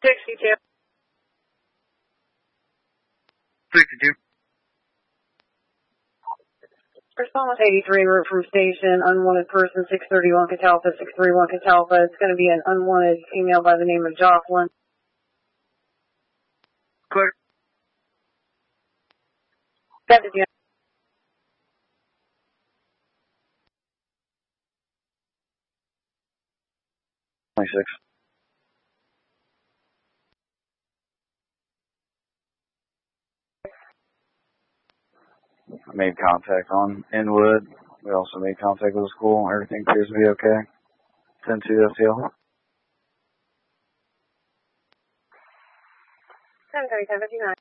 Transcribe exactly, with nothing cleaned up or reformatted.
sixty-two. sixty-two. Response eighty-three, route from station, unwanted person, six thirty-one Catalpa, six thirty-one Catalpa. It's going to be an unwanted female by the name of Jocelyn. Clear. Got it, yeah. twenty-six. I made contact on Inwood. We also made contact with the school. Everything appears to be okay. ten two S T L. ten thirty, ten fifty-nine.